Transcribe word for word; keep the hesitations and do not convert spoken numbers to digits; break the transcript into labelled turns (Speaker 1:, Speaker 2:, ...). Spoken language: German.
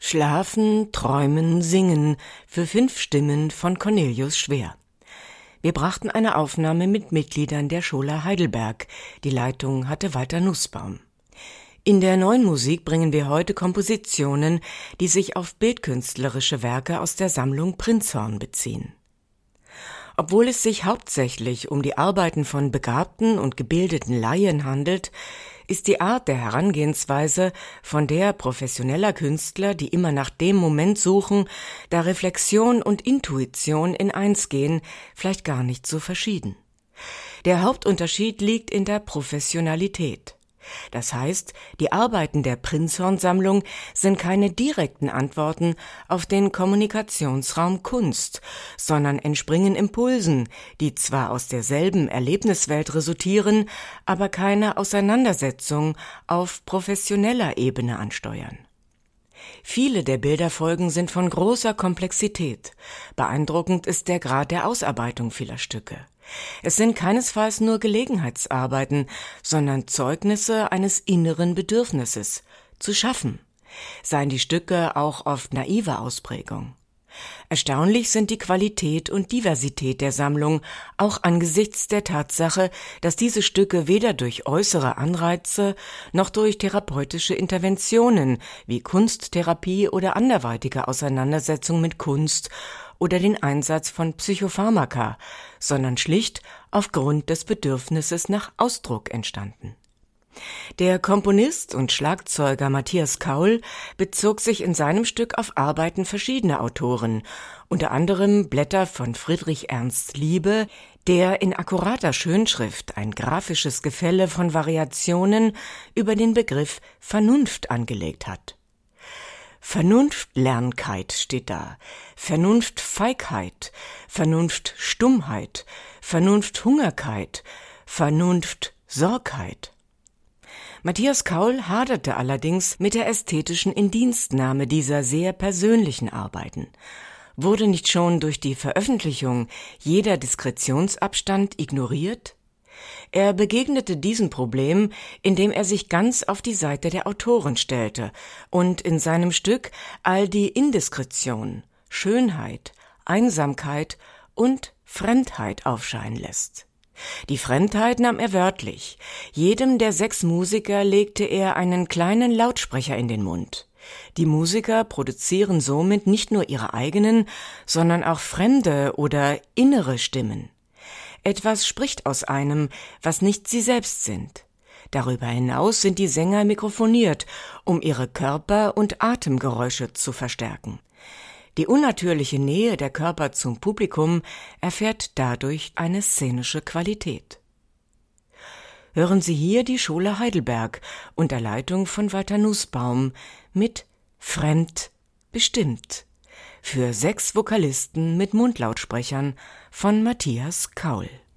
Speaker 1: Schlafen, Träumen, Singen für fünf Stimmen von Cornelius Schwer. Wir brachten eine Aufnahme mit Mitgliedern der Schola Heidelberg. Die Leitung hatte Walter Nussbaum. In der Neuen Musik bringen wir heute Kompositionen, die sich auf bildkünstlerische Werke aus der Sammlung Prinzhorn beziehen. Obwohl es sich hauptsächlich um die Arbeiten von begabten und gebildeten Laien handelt, ist die Art der Herangehensweise von der professioneller Künstler, die immer nach dem Moment suchen, da Reflexion und Intuition in eins gehen, vielleicht gar nicht so verschieden. Der Hauptunterschied liegt in der Professionalität. Das heißt, die Arbeiten der Prinzhorn-Sammlung sind keine direkten Antworten auf den Kommunikationsraum Kunst, sondern entspringen Impulsen, die zwar aus derselben Erlebniswelt resultieren, aber keine Auseinandersetzung auf professioneller Ebene ansteuern. Viele der Bilderfolgen sind von großer Komplexität. Beeindruckend ist der Grad der Ausarbeitung vieler Stücke. Es sind keinesfalls nur Gelegenheitsarbeiten, sondern Zeugnisse eines inneren Bedürfnisses, zu schaffen. Seien die Stücke auch oft naiver Ausprägung. Erstaunlich sind die Qualität und Diversität der Sammlung, auch angesichts der Tatsache, dass diese Stücke weder durch äußere Anreize noch durch therapeutische Interventionen wie Kunsttherapie oder anderweitige Auseinandersetzung mit Kunst oder den Einsatz von Psychopharmaka, sondern schlicht aufgrund des Bedürfnisses nach Ausdruck entstanden. Der Komponist und Schlagzeuger Matthias Kaul bezog sich in seinem Stück auf Arbeiten verschiedener Autoren, unter anderem Blätter von Friedrich Ernst Liebe, der in akkurater Schönschrift ein grafisches Gefälle von Variationen über den Begriff Vernunft angelegt hat. Vernunftlernkeit steht da, Vernunftfeigheit, Vernunftstummheit, Vernunfthungerkeit, Vernunftsorgheit. Matthias Kaul haderte allerdings mit der ästhetischen Indienstnahme dieser sehr persönlichen Arbeiten. Wurde nicht schon durch die Veröffentlichung jeder Diskretionsabstand ignoriert? Er begegnete diesem Problem, indem er sich ganz auf die Seite der Autoren stellte und in seinem Stück all die Indiskretion, Schönheit, Einsamkeit und Fremdheit aufscheinen lässt. Die Fremdheit nahm er wörtlich. Jedem der sechs Musiker legte er einen kleinen Lautsprecher in den Mund. Die Musiker produzieren somit nicht nur ihre eigenen, sondern auch fremde oder innere Stimmen. Etwas spricht aus einem, was nicht sie selbst sind. Darüber hinaus sind die Sänger mikrofoniert, um ihre Körper- und Atemgeräusche zu verstärken. Die unnatürliche Nähe der Körper zum Publikum erfährt dadurch eine szenische Qualität. Hören Sie hier die Schola Heidelberg unter Leitung von Walter Nussbaum mit Fremd bestimmt für sechs Vokalisten mit Mundlautsprechern von Matthias Kaul.